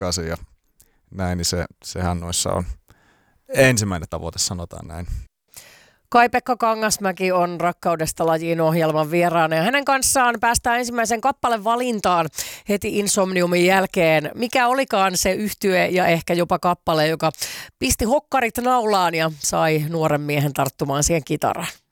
takaisin ja näin, niin sehän noissa on ensimmäinen tavoite, sanotaan näin. Kai-Pekka Kangasmäki on Rakkaudesta lajiin -ohjelman vieraana ja hänen kanssaan päästään ensimmäisen kappalevalintaan heti Insomniumin jälkeen. Mikä olikaan se yhtye ja ehkä jopa kappale, joka pisti hokkarit naulaan ja sai nuoren miehen tarttumaan siihen kitaraan?